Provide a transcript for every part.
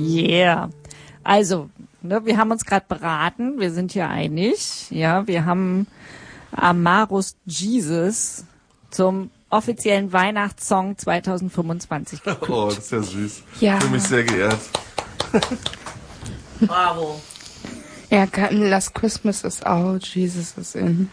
Yeah. Also, ne, wir haben uns gerade beraten, wir sind hier einig. Ja, wir haben Amarus Jesus zum offiziellen Weihnachtssong 2025 gekürt. Oh, das ist ja süß. Ja. Ich fühle mich sehr geehrt. Bravo. Ja, Last Christmas is out, Jesus is in.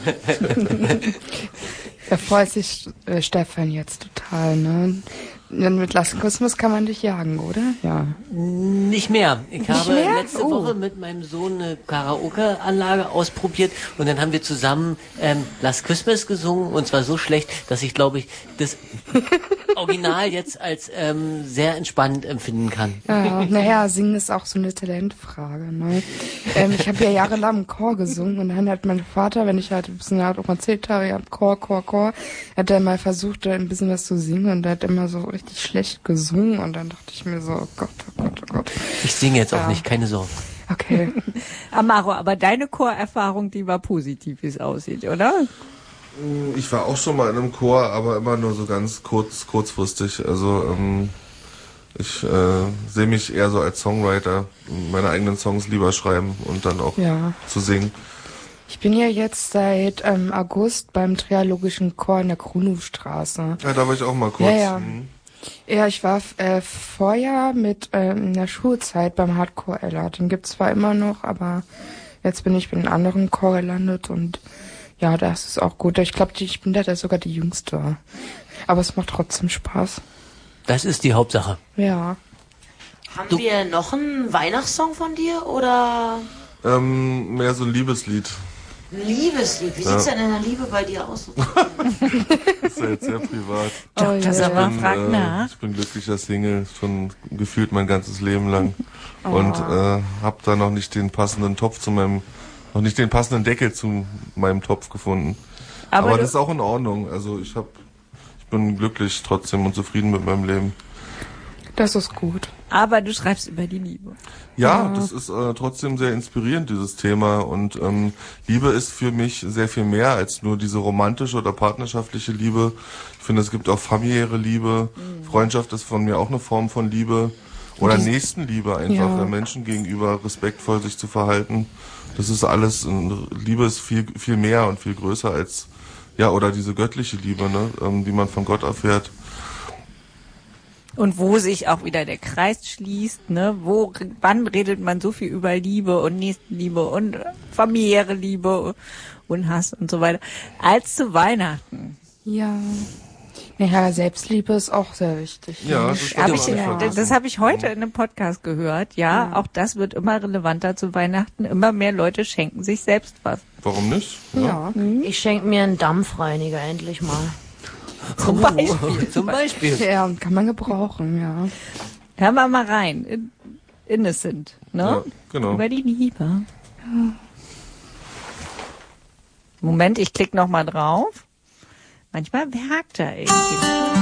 Da freut sich Stefan jetzt total, ne? Mit Last Christmas kann man dich jagen, oder? Ja. Nicht mehr. Ich Nicht habe mehr? letzte Woche mit meinem Sohn eine Karaoke-Anlage ausprobiert und dann haben wir zusammen Last Christmas gesungen und zwar so schlecht, dass ich, glaube ich, das Original jetzt als sehr entspannend empfinden kann. Ja, naja, singen ist auch so eine Talentfrage, ne? Ich habe ja jahrelang im Chor gesungen und dann hat mein Vater, wenn ich halt ein bisschen auch erzählt habe, ja, Chor, hat er mal versucht, ein bisschen was zu singen und er hat immer so richtig schlecht gesungen und dann dachte ich mir so, oh Gott, oh Gott, oh Gott. Ich singe jetzt auch nicht, keine Sorge. Okay. Amaro, aber deine Chorerfahrung, die war positiv, wie es aussieht, oder? Ich war auch schon mal in einem Chor, aber immer nur so ganz kurzfristig. Also ich sehe mich eher so als Songwriter, meine eigenen Songs lieber schreiben und dann auch zu singen. Ich bin ja jetzt seit August beim Triologischen Chor in der Kronhofstraße. Ja, da war ich auch mal kurz. Ja. Ja, ich war vorher mit in der Schulzeit beim Hardcore Ella. Den gibt's zwar immer noch, aber jetzt bin ich mit einem anderen Chor gelandet und ja, das ist auch gut. Ich glaube, ich bin da sogar die Jüngste. Aber es macht trotzdem Spaß. Das ist die Hauptsache. Ja. Haben wir noch einen Weihnachtssong von dir oder Mehr so ein Liebeslied. ein Liebeslied? Wie sieht's denn in der Liebe bei dir aus? Das ist ja jetzt sehr privat. Dr. Sommer fragt nach. Ich bin glücklicher Single, schon gefühlt mein ganzes Leben lang. Und hab da noch nicht den passenden Deckel zu meinem Topf gefunden. Aber das ist auch in Ordnung. Also ich bin glücklich trotzdem und zufrieden mit meinem Leben. Das ist gut. Aber du schreibst über die Liebe. Ja, das ist trotzdem sehr inspirierend, dieses Thema. Und Liebe ist für mich sehr viel mehr als nur diese romantische oder partnerschaftliche Liebe. Ich finde, es gibt auch familiäre Liebe. Freundschaft ist von mir auch eine Form von Liebe. Oder Nächstenliebe einfach, Menschen gegenüber respektvoll sich zu verhalten. Das ist alles, Liebe ist viel, viel mehr und viel größer als, oder diese göttliche Liebe, ne, die man von Gott erfährt. Und wo sich auch wieder der Kreis schließt, ne? Wann redet man so viel über Liebe und Nächstenliebe und familiäre Liebe und Hass und so weiter, als zu Weihnachten. Ja. Naja, Selbstliebe ist auch sehr wichtig. Ja, das habe ich heute in einem Podcast gehört. Ja, auch das wird immer relevanter zu Weihnachten. Immer mehr Leute schenken sich selbst was. Warum nicht? Ja. Ich schenke mir einen Dampfreiniger endlich mal. Zum Beispiel. Ja, kann man gebrauchen, ja. Hören wir mal rein. Innocent, ne? Ja, genau. Über die Liebe. Ja. Moment, ich klicke noch mal drauf. Manchmal hakt er irgendwie.